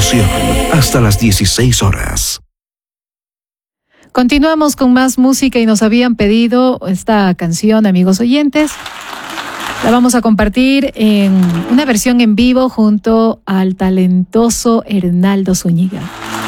Fusión, hasta las 16 horas. Continuamos con más música y nos habían pedido esta canción, amigos oyentes. La vamos a compartir en una versión en vivo junto al talentoso Hernaldo Zúñiga.